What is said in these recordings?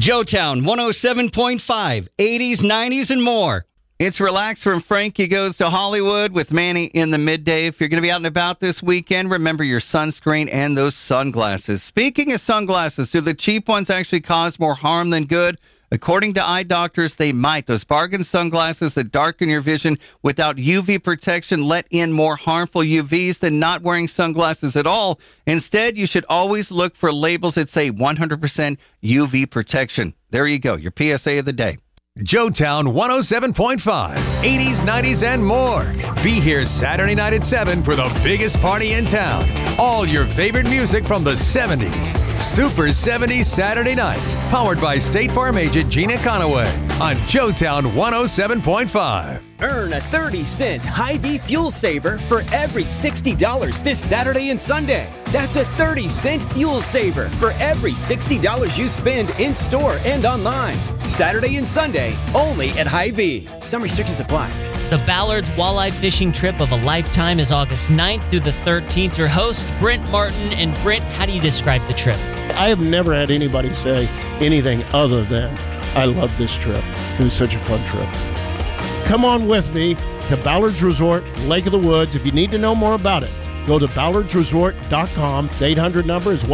Joetown 107.5, 80s, 90s, and more. It's Relax from Frankie Goes to Hollywood with Manny in the midday. If you're going to be out and about this weekend, remember your sunscreen and those sunglasses. Speaking of sunglasses, do the cheap ones actually cause more harm than good? According to eye doctors, they might. Those bargain sunglasses that darken your vision without UV protection let in more harmful UVs than not wearing sunglasses at all. Instead, you should always look for labels that say 100% UV protection. There you go, your PSA of the day. Joetown 107.5, 80s, 90s, and more. Be here Saturday night at 7 for the biggest party in town. All your favorite music from the 70s. Super 70s Saturday nights. Powered by State Farm agent Gina Conaway on Joetown 107.5. Earn a 30-cent Hy-Vee fuel saver for every $60 this Saturday and Sunday. That's a 30-cent fuel saver for every $60 you spend in-store and online. Saturday and Sunday, only at Hy-Vee. Some restrictions apply. The Ballard's Walleye Fishing Trip of a Lifetime is August 9th through the 13th. Your host, Brent Martin. And Brent, how do you describe the trip? I have never had anybody say anything other than, I love this trip. It was such a fun trip. Come on with me to Ballard's Resort, Lake of the Woods. If you need to know more about it, go to ballardsresort.com. The 800 number is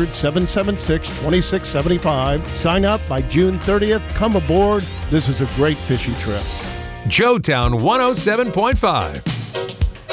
1-800-776-2675. Sign up by June 30th. Come aboard. This is a great fishing trip. Joetown 107.5.